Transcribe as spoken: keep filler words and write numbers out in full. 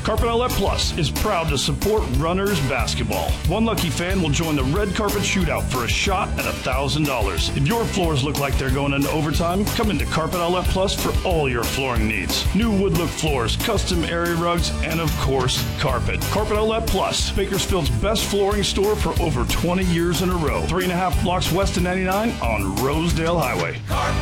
Carpet Outlet Plus is proud to support Runners basketball. One lucky fan will join the red carpet shootout for a shot at one thousand dollars. If your floors look like they're going into overtime, come into Carpet Outlet Plus for all your flooring needs. New wood look floors, custom area rugs, and of course, carpet. Carpet Outlet Plus, Bakersfield's best flooring store for over twenty years in a row. Three and a half blocks west of ninety-nine on Rosedale Highway. Carpet